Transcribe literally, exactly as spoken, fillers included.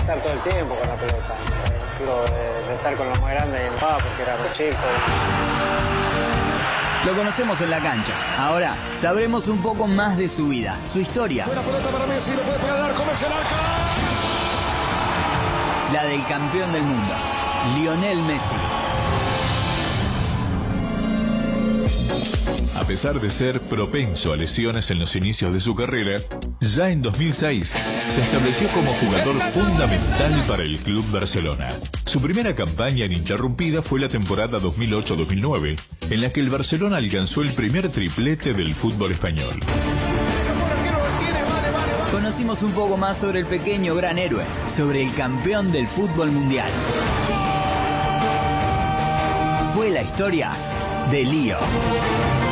estar todo el tiempo con la pelota. Digo, de, de estar con los más grandes y el papá, porque era muy chico. Lo conocemos en la cancha. Ahora sabremos un poco más de su vida, su historia. Buena pelota para Messi, le puede pegar al arco, Messi al arco. La del campeón del mundo, Lionel Messi. A pesar de ser propenso a lesiones en los inicios de su carrera, ya en dos mil seis se estableció como jugador fundamental para el Club Barcelona. Su primera campaña ininterrumpida fue la temporada dos mil ocho dos mil nueve, en la que el Barcelona alcanzó el primer triplete del fútbol español. Conocimos un poco más sobre el pequeño gran héroe, sobre el campeón del fútbol mundial. Fue la historia de Lío.